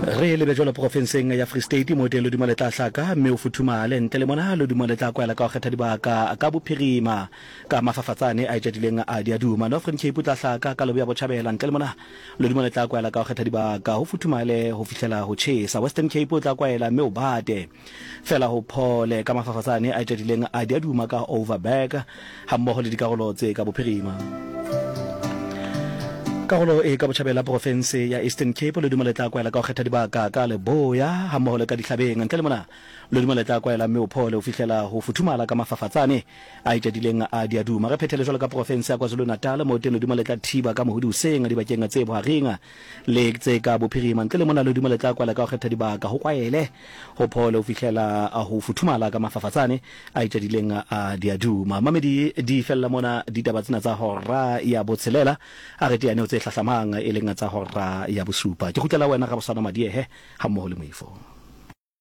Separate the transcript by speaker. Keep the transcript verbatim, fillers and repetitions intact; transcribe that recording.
Speaker 1: Re le bejolo profenseng ya Free State mo teng le dumela tla hlaka mme o futhumale ntle le mona le dumela tla kwela ka kgetha dibaka ka bophirima ka mafafatsane a itjadileng a dia duma no Free Cape tla hlaka ka lobe ya botjhabela ntle le mona le dumela tla kwela ka kgetha dibaka ho futhumale ho fihlela ho tjhesa Western Cape tla kwela mme o bate fela ho phole ka mafafatsane a itjadileng a dia duma ka Overberg ha mmoho le dikarolo tse ka bophirima. Karolo e ka botjhabela province ya Eastern Cape le dumela tla kwela ka kgetha dibaka ka Leboya ha mmoho le ka dihlabeng ntle le mona le dumela tla kwela mme o phole ho fihlela ho futhumala ka mafafatsane a itjadileng a diaduma re phethele jwalo ka province ya KwaZulu Natal mo teng le dumela tla thiba ka mohudu useng di bakeng tse boharinga le tse ka bophirima ntle le mona le dumela tla kwela ka kgetha dibaka ho kwaele ho phole ho fihlela ho futhumala ka mafafatsane a itjadileng a diaduma mamedi di fella mona ditaba tsena tsa hora ya botshelela a re tiane tse hlahlamang e leng tsa hora ya bosupa ke gutlela wena ga bosana madiehe ha mmoho le moifo.